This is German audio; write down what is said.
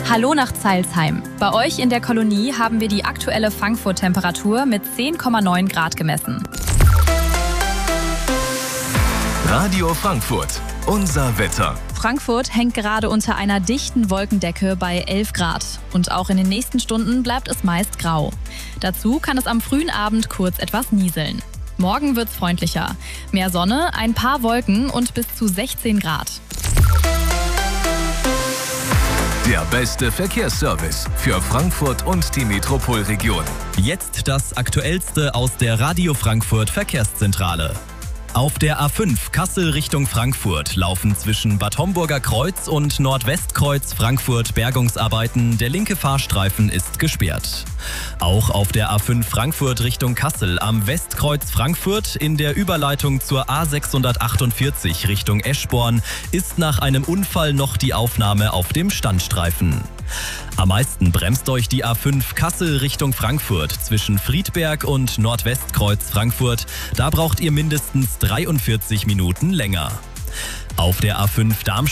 Hallo nach Zeilsheim. Bei euch in der Kolonie haben wir die aktuelle Frankfurt-Temperatur mit 10,9 Grad gemessen. Radio Frankfurt, unser Wetter. Frankfurt hängt gerade unter einer dichten Wolkendecke bei 11 Grad. Und auch in den nächsten Stunden bleibt es meist grau. Dazu kann es am frühen Abend kurz etwas nieseln. Morgen wird's freundlicher. Mehr Sonne, ein paar Wolken und bis zu 16 Grad. Der beste Verkehrsservice für Frankfurt und die Metropolregion. Jetzt das Aktuellste aus der Radio Frankfurt Verkehrszentrale. Auf der A5 Kassel Richtung Frankfurt laufen zwischen Bad Homburger Kreuz und Nordwestkreuz Frankfurt Bergungsarbeiten. Der linke Fahrstreifen ist gesperrt. Auch auf der A5 Frankfurt Richtung Kassel am Westkreuz Frankfurt in der Überleitung zur A648 Richtung Eschborn ist nach einem Unfall noch die Aufnahme auf dem Standstreifen. Am meisten bremst euch die A5 Kassel Richtung Frankfurt zwischen Friedberg und Nordwestkreuz Frankfurt. Da braucht ihr mindestens 43 Minuten länger. Auf der A5 Darmstadt